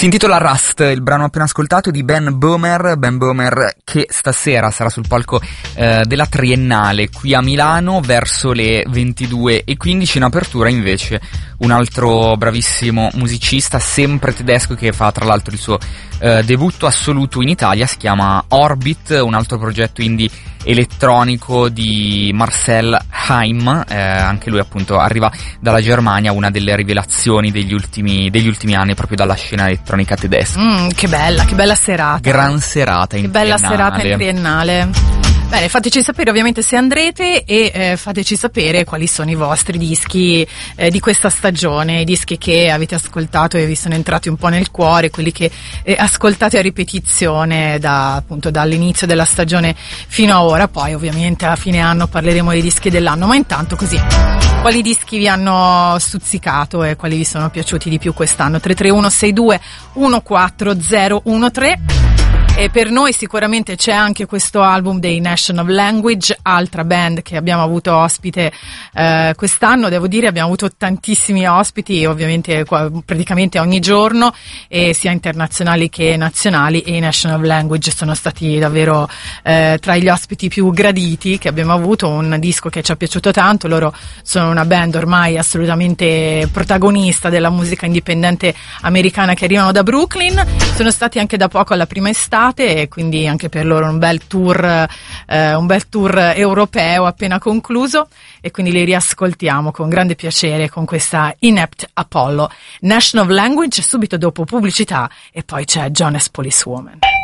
Si intitola Rust, il brano appena ascoltato di Ben Böhmer che stasera sarà sul palco della Triennale qui a Milano verso le 22:15. In apertura invece un altro bravissimo musicista, sempre tedesco, che fa tra l'altro il suo debutto assoluto in Italia, si chiama Orbit, un altro progetto indie elettronico di Marcel Heim, anche lui appunto arriva dalla Germania, una delle rivelazioni degli ultimi anni proprio dalla scena elettronica tedesca. Che bella serata. Gran serata in Che bella Triennale. serata in Triennale. Bene, fateci sapere ovviamente se andrete e fateci sapere quali sono i vostri dischi di questa stagione, i dischi che avete ascoltato e vi sono entrati un po' nel cuore, quelli che ascoltate a ripetizione appunto dall'inizio della stagione fino a ora. Poi ovviamente a fine anno parleremo dei dischi dell'anno, ma intanto così, quali dischi vi hanno stuzzicato e quali vi sono piaciuti di più quest'anno? 331 62 14013. E per noi sicuramente c'è anche questo album dei Nation of Language, altra band che abbiamo avuto ospite quest'anno. Devo dire, abbiamo avuto tantissimi ospiti, ovviamente praticamente ogni giorno, e sia internazionali che nazionali, e i Nation of Language sono stati davvero tra gli ospiti più graditi che abbiamo avuto. Un disco che ci è piaciuto tanto. Loro sono una band ormai assolutamente protagonista della musica indipendente americana, che arrivano da Brooklyn, sono stati anche da poco alla prima estate, e quindi anche per loro un bel tour europeo appena concluso, e quindi li riascoltiamo con grande piacere con questa Inept Apollo. Nation of Language subito dopo pubblicità, e poi c'è Jonas Policewoman.